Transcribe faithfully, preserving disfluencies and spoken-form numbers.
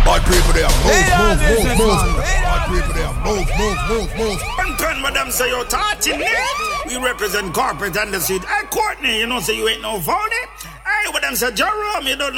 All people there, move, Hey, all move, this move, is move. man. Hey, All all people there, move, move, move, move. One turn with them say you're touching it. We represent corporate and the seat. Hey, Courtney, you know say you ain't no phony. Hey, with them say Jerome, you don't know.